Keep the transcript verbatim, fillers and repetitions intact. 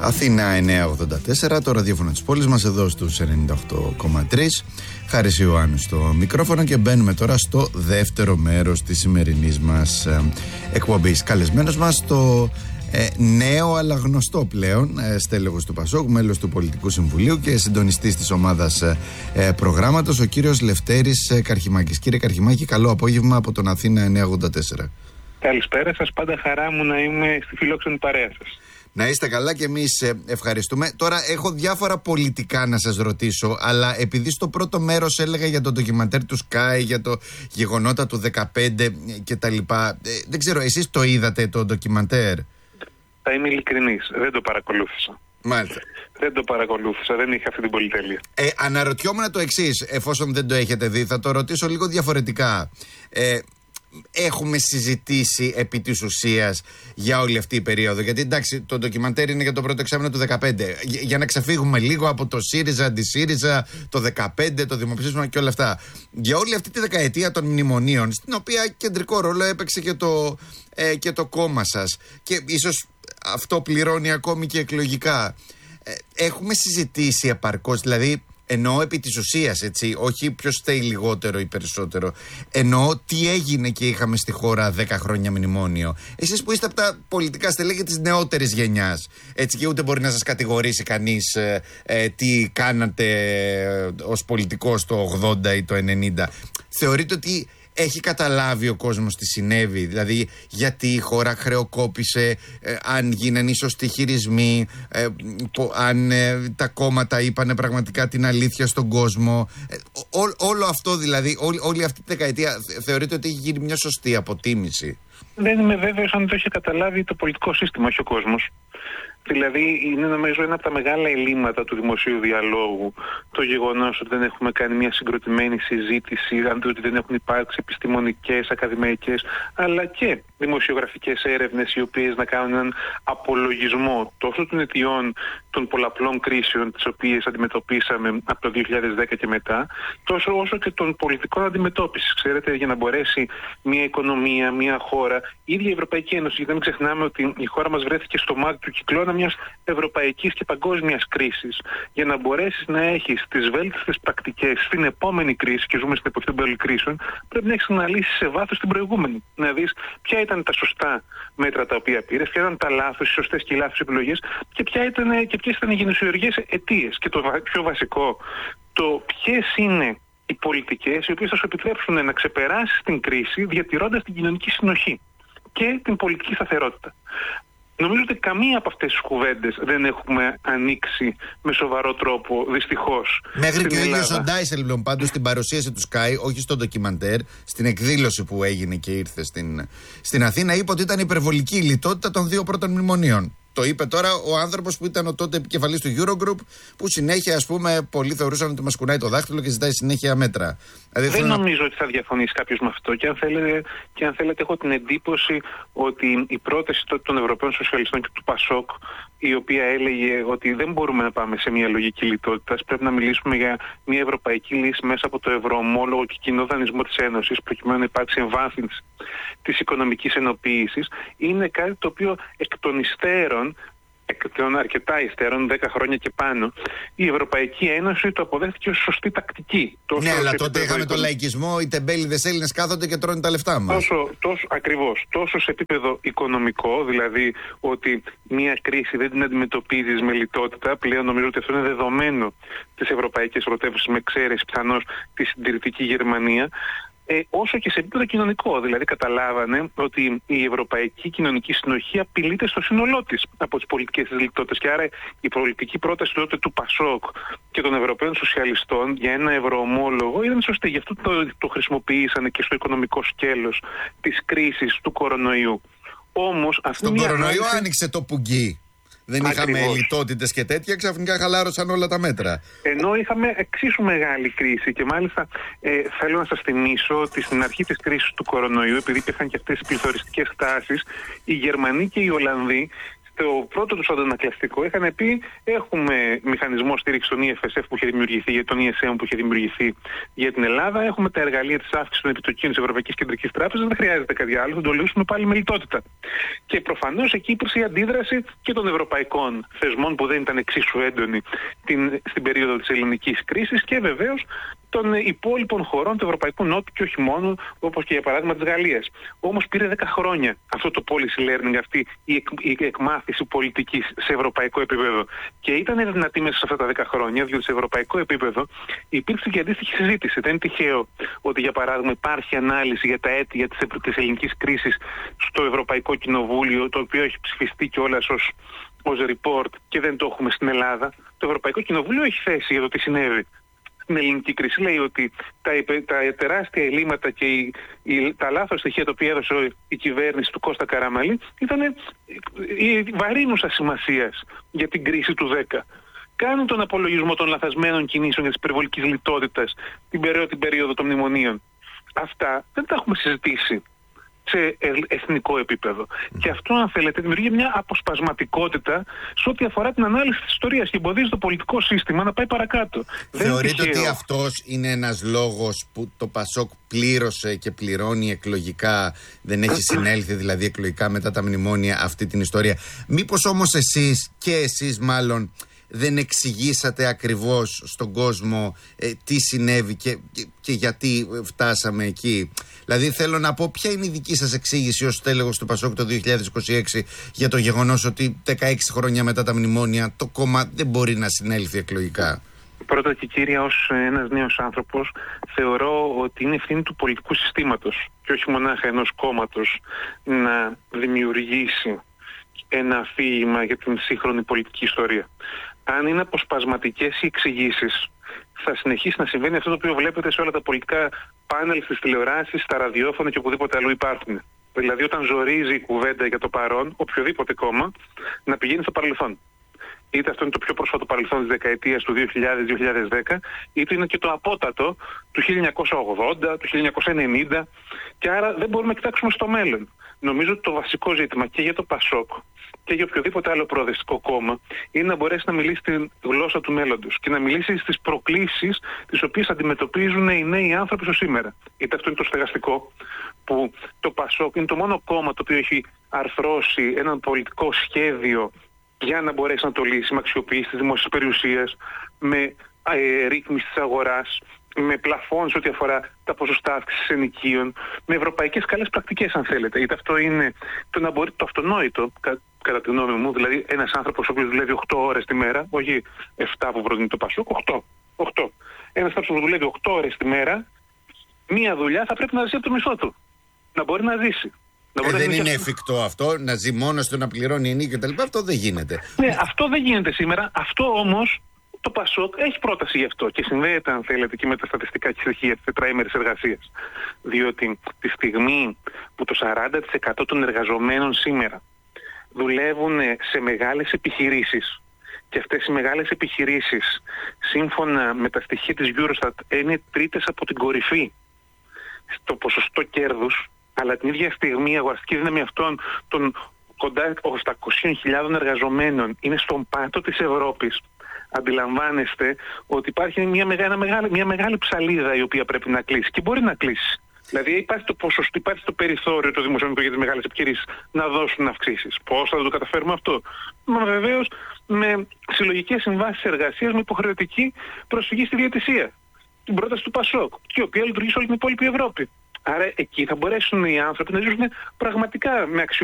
Αθήνα εννιακόσια ογδόντα τέσσερα, το ραδιόφωνο της πόλης μας εδώ στους ενενήντα οκτώ κόμμα τρία. Χάρης Ιωάννου στο μικρόφωνο και μπαίνουμε τώρα στο δεύτερο μέρος της σημερινής μας ε, εκπομπής. Καλεσμένος μας το ε, νέο αλλά γνωστό πλέον ε, στέλεχος του Πασόκ, μέλος του Πολιτικού Συμβουλίου και συντονιστής της ομάδας ε, ε, προγράμματος, ο κύριος Λευτέρης ε, Καρχημάκης. Κύριε Καρχημάκη, καλό απόγευμα από τον Αθήνα εννιακόσια ογδόντα τέσσερα. Καλησπέρα σας, πάντα χαρά μου να είμαι στη φιλόξενη παρέα σας. Να είστε καλά και εμείς ευχαριστούμε. Τώρα έχω διάφορα πολιτικά να σας ρωτήσω, αλλά επειδή στο πρώτο μέρος έλεγα για το ντοκιμαντέρ του Sky, για το γεγονότα του δεκαπέντε κτλ. Δεν ξέρω, εσείς το είδατε το ντοκιμαντέρ? Θα είμαι ειλικρινής, δεν το παρακολούθησα. Μάλιστα. Δεν το παρακολούθησα, δεν είχα αυτή την πολυτέλεια. Ε, αναρωτιόμουν το εξής, εφόσον δεν το έχετε δει, θα το ρωτήσω λίγο διαφορετικά. Ε, Έχουμε συζητήσει επί της ουσίας για όλη αυτή η περίοδο? Γιατί εντάξει, το ντοκιμαντέρ είναι για το πρώτο εξάμηνο του δεκαπέντε. Για να ξεφύγουμε λίγο από το ΣΥΡΙΖΑ, αντισύριζα, το δεκαπέντε, το δημοψήφισμα και όλα αυτά. Για όλη αυτή τη δεκαετία των μνημονίων, στην οποία κεντρικό ρόλο έπαιξε και το, ε, και το κόμμα σας. Και ίσως αυτό πληρώνει ακόμη και εκλογικά. Ε, έχουμε συζητήσει επαρκώς, δηλαδή. Εννοώ επί της ουσίας, έτσι, όχι ποιος φταίει λιγότερο ή περισσότερο. Εννοώ τι έγινε και είχαμε στη χώρα δέκα χρόνια μνημόνιο. Εσείς που είστε από τα πολιτικά στελέχη της νεότερης γενιάς, έτσι, και ούτε μπορεί να σας κατηγορήσει κανείς ε, ε, τι κάνατε ε, ως πολιτικός το ογδόντα ή το ενενήντα. Θεωρείτε ότι έχει καταλάβει ο κόσμος τι συνέβη? Δηλαδή, γιατί η χώρα χρεοκόπησε, ε, αν γίνανε οι σωστοί χειρισμοί, ε, πο, αν ε, τα κόμματα είπανε πραγματικά την αλήθεια στον κόσμο. Ε, ό, όλο αυτό δηλαδή, όλη, όλη αυτή τη δεκαετία, θεωρείτε ότι έχει γίνει μια σωστή αποτίμηση? Δεν είμαι βέβαιος αν το έχει καταλάβει το πολιτικό σύστημα, όχι ο κόσμος. Δηλαδή, είναι νομίζω ένα από τα μεγάλα ελλείμματα του δημοσίου διαλόγου το γεγονός ότι δεν έχουμε κάνει μια συγκροτημένη συζήτηση, ότι δεν έχουν υπάρξει επιστημονικές, ακαδημαϊκές, αλλά και δημοσιογραφικές έρευνες οι οποίες να κάνουν έναν απολογισμό τόσο των αιτιών των πολλαπλών κρίσεων τις οποίες αντιμετωπίσαμε από το δύο χιλιάδες δέκα και μετά, τόσο όσο και των πολιτικών αντιμετώπισης. Ξέρετε, για να μπορέσει μια οικονομία, μια χώρα, η ίδια η Ευρωπαϊκή Ένωση, γιατί δεν ξεχνάμε ότι η χώρα μας βρέθηκε στο μάτι του κυκλώνα μιας ευρωπαϊκής και παγκόσμιας κρίσης. Για να μπορέσεις να έχεις τις βέλτιστες πρακτικές στην επόμενη κρίση, και ζούμε στην εποχή των πολυκρίσεων, πρέπει να έχεις αναλύσει σε βάθος την προηγούμενη. Να δεις ποια ήταν τα σωστά μέτρα τα οποία πήρες, ποια ήταν τα λάθος, οι σωστές και οι λάθος επιλογές και, ποια ήταν, και ποιες ήταν οι γενεσιουργές αιτίες. Και το πιο βασικό, το ποιες είναι οι πολιτικές οι οποίες θα σου επιτρέψουν να ξεπεράσεις την κρίση διατηρώντας την κοινωνική συνοχή και την πολιτική σταθερότητα. Νομίζω ότι καμία από αυτές τις κουβέντες δεν έχουμε ανοίξει με σοβαρό τρόπο, δυστυχώς. Μέχρι και ο ίδιος ο Ντάισελμπλουμ, πάντως στην παρουσίαση του Sky, όχι στο ντοκιμαντέρ, στην εκδήλωση που έγινε και ήρθε στην, στην Αθήνα, είπε ότι ήταν υπερβολική η λιτότητα των δύο πρώτων μνημονίων. Το είπε τώρα ο άνθρωπος που ήταν ο τότε επικεφαλής του Eurogroup, που συνέχεια, ας πούμε, πολλοί θεωρούσαν ότι μας κουνάει το δάχτυλο και ζητάει συνέχεια μέτρα. Δηλαδή, δεν νομίζω να... ότι θα διαφωνήσει κάποιος με αυτό. Και αν, θέλετε, και αν θέλετε, έχω την εντύπωση ότι η πρόταση τότε των Ευρωπαίων Σοσιαλιστών και του Πασόκ, η οποία έλεγε ότι δεν μπορούμε να πάμε σε μια λογική λιτότητα, πρέπει να μιλήσουμε για μια ευρωπαϊκή λύση μέσα από το ευρωομόλογο και κοινό δανεισμό της Ένωσης, προκειμένου να υπάρξει εμβάθυνση της οικονομικής ενοποίησης, είναι κάτι το οποίο εκ των υστέρων, εκ των αρκετά υστέρων, δέκα χρόνια και πάνω, η Ευρωπαϊκή Ένωση το αποδέχτηκε ως σωστή τακτική. Ναι, αλλά τότε είχαμε τον λαϊκισμό, οι τεμπέληδες Έλληνες κάθονται και τρώνε τα λεφτά μας. Τόσο, τόσο, ακριβώς. Τόσο σε επίπεδο οικονομικό, δηλαδή ότι μια κρίση δεν την αντιμετωπίζεις με λιτότητα. Πλέον νομίζω ότι αυτό είναι δεδομένο στις ευρωπαϊκές πρωτεύουσες, με εξαίρεση πιθανώς τη συντηρητική Γερμανία. Ε, όσο και σε επίπεδο κοινωνικό. Δηλαδή, καταλάβανε ότι η ευρωπαϊκή κοινωνική συνοχή απειλείται στο σύνολό της από τις πολιτικές της λιτότητας. Και άρα η πολιτική πρόταση τότε του Πασόκ και των Ευρωπαίων Σοσιαλιστών για ένα ευρωομόλογο ήταν σωστή. Γι' αυτό το, το χρησιμοποιήσανε και στο οικονομικό σκέλος της κρίσης του κορονοϊού. Όμως, αυτή στον κορονοϊό ανάλυση... άνοιξε το πουγγί. Δεν Ακριβώς. Είχαμε λιτότητες και τέτοια, ξαφνικά χαλάρωσαν όλα τα μέτρα. Ενώ είχαμε εξίσου μεγάλη κρίση και μάλιστα ε, θέλω να σας θυμίσω ότι στην αρχή της κρίσης του κορονοϊού, επειδή υπήρχαν και αυτές οι πληθωριστικές τάσεις, οι Γερμανοί και οι Ολλανδοί Στο πρώτο του αντανακλαστικό είχαν πει: έχουμε μηχανισμό στήριξη των ι εφ ες εφ που είχε δημιουργηθεί, για τον ι ες εμ που είχε δημιουργηθεί για την Ελλάδα. Έχουμε τα εργαλεία της αύξησης των επιτοκίων της Ευρωπαϊκής Κεντρικής Τράπεζας. Δεν χρειάζεται κάτι άλλο, θα το λύσουμε πάλι με λιτότητα. Και προφανώς εκεί υπήρξε η αντίδραση και των ευρωπαϊκών θεσμών που δεν ήταν εξίσου έντονη την, στην περίοδο της ελληνικής κρίσης και βεβαίως των υπόλοιπων χωρών του Ευρωπαϊκού Νότου και όχι μόνο, όπως και για παράδειγμα της Γαλλίας. Όμως πήρε δέκα χρόνια αυτό το policy learning, αυτή η, εκ, η εκμάθηση πολιτικής σε ευρωπαϊκό επίπεδο. Και ήταν δυνατή μέσα σε αυτά τα δέκα χρόνια, διότι σε ευρωπαϊκό επίπεδο υπήρξε και αντίστοιχη συζήτηση. Δεν είναι τυχαίο ότι, για παράδειγμα, υπάρχει ανάλυση για τα αίτια της ελληνικής κρίσης στο Ευρωπαϊκό Κοινοβούλιο, το οποίο έχει ψηφιστεί κιόλας ως ως report και δεν το έχουμε στην Ελλάδα. Το Ευρωπαϊκό Κοινοβούλιο έχει θέση για το τι συνέβη στην ελληνική κρίση. Λέει ότι τα, τα τεράστια ελλείμματα και η, η, τα λάθος στοιχεία τα οποία έδωσε η κυβέρνηση του Κώστα Καραμανλή ήταν η βαρύνουσα σημασίας για την κρίση του δέκα. Κάνουν τον απολογισμό των λαθασμένων κινήσεων για της υπερβολικής λιτότητας την περίοδο, την περίοδο των μνημονίων. Αυτά δεν τα έχουμε συζητήσει σε εθνικό επίπεδο. Mm. Και αυτό, αν θέλετε, δημιουργεί μια αποσπασματικότητα σε ό,τι αφορά την ανάλυση της ιστορίας και εμποδίζει το πολιτικό σύστημα να πάει παρακάτω. Θεωρείτε ότι αυτός είναι ένας λόγος που το Πασόκ πλήρωσε και πληρώνει εκλογικά, δεν έχει συνέλθει δηλαδή εκλογικά μετά τα μνημόνια αυτή την ιστορία? Μήπως όμως εσείς και εσείς μάλλον δεν εξηγήσατε ακριβώς στον κόσμο ε, τι συνέβη και, και, και γιατί φτάσαμε εκεί? Δηλαδή θέλω να πω, ποια είναι η δική σας εξήγηση ως τέλεχος του Πασόκ το δύο χιλιάδες είκοσι έξι για το γεγονός ότι δεκαέξι χρόνια μετά τα μνημόνια το κόμμα δεν μπορεί να συνέλθει εκλογικά? Πρώτα και κύρια, ως ένας νέος άνθρωπος, θεωρώ ότι είναι ευθύνη του πολιτικού συστήματος και όχι μονάχα ενός κόμματος να δημιουργήσει ένα αφήγημα για την σύγχρονη πολιτική ιστορία. Αν είναι αποσπασματικές οι εξηγήσεις, θα συνεχίσει να συμβαίνει αυτό το οποίο βλέπετε σε όλα τα πολιτικά πάνελ, στις τηλεοράσεις, στα ραδιόφωνα και οπουδήποτε αλλού υπάρχουν. Δηλαδή, όταν ζορίζει η κουβέντα για το παρόν, οποιοδήποτε κόμμα να πηγαίνει στο παρελθόν. Είτε αυτό είναι το πιο πρόσφατο παρελθόν της δεκαετίας του δύο χιλιάδες με δύο χιλιάδες δέκα, είτε είναι και το απότατο του χίλια εννιακόσια ογδόντα, του χίλια εννιακόσια ενενήντα, και άρα δεν μπορούμε να κοιτάξουμε στο μέλλον. Νομίζω ότι το βασικό ζήτημα και για το Πασόκ και για οποιοδήποτε άλλο προοδευτικό κόμμα είναι να μπορέσει να μιλήσει τη γλώσσα του μέλλοντος και να μιλήσει στις προκλήσεις τις οποίες αντιμετωπίζουν οι νέοι άνθρωποι στο σήμερα. Είτε αυτό είναι το στεγαστικό, που το Πασόκ είναι το μόνο κόμμα το οποίο έχει αρθρώσει ένα πολιτικό σχέδιο για να μπορέσει να το λύσει με αξιοποίηση της δημόσιας περιουσίας, με ε, ρύθμιση της αγοράς, με πλαφόν σε ό,τι αφορά τα ποσοστά αύξησης ενοικίων, με ευρωπαϊκές καλές πρακτικές, αν θέλετε. Είτε αυτό είναι το να μπορεί το αυτονόητο, κα, κατά τη γνώμη μου, δηλαδή ένας άνθρωπος ο οποίος δουλεύει οκτώ ώρες τη μέρα, όχι επτά που προτείνει το Πασόκ, οκτώ. οκτώ. Ένας άνθρωπος που δουλεύει οκτώ ώρες τη μέρα, μία δουλειά θα πρέπει να ζει από το μισθό του. Να μπορεί να ζήσει. Ε, δεν είναι εφικτό αυτό, να ζει μόνος του, να πληρώνει ενίκιο κτλ. Αυτό δεν γίνεται. Ναι, αυτό δεν γίνεται σήμερα. Αυτό όμως το Πασόκ έχει πρόταση γι' αυτό και συνδέεται, αν θέλετε, και με τα στατιστικά και στοιχεία της τετραήμερης εργασίας. Διότι τη στιγμή που το σαράντα τοις εκατό των εργαζομένων σήμερα δουλεύουν σε μεγάλες επιχειρήσεις και αυτές οι μεγάλες επιχειρήσεις, σύμφωνα με τα στοιχεία της Eurostat, είναι τρίτες από την κορυφή στο ποσοστό κέρδους, αλλά την ίδια στιγμή η αγοραστική δύναμη αυτών των κοντά οκτακόσιες χιλιάδες εργαζομένων είναι στον πάτο της Ευρώπης. Αντιλαμβάνεστε ότι υπάρχει μια μεγάλη, μεγάλη, μια μεγάλη ψαλίδα η οποία πρέπει να κλείσει και μπορεί να κλείσει. Δηλαδή υπάρχει το ποσοστό, υπάρχει το περιθώριο το δημοσιονομικό για τις μεγάλες επιχειρήσεις να δώσουν αυξήσεις. Πώς θα το καταφέρουμε αυτό? Μα βεβαίως με συλλογικές συμβάσεις εργασίας με υποχρεωτική προσφυγή στη διαιτησία. Την πρόταση του Πασόκ, η οποία λειτουργεί σε όλη την υπόλοιπη Ευρώπη. Άρα εκεί θα μπορέσουν οι άνθρωποι να ζήσουν πραγματικά με αξιοπρέπεια.